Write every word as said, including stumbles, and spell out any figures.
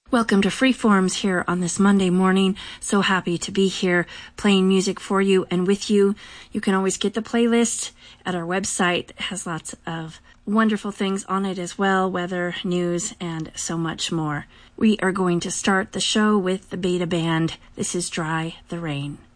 Welcome to Freeforms here on this Monday morning. So happy to be here playing music for you and with you. You can always get the playlist at our website. It has lots of wonderful things on it as well, weather, news, and so much more. We are going to start the show with the Beta Band. This is Dry the Rain.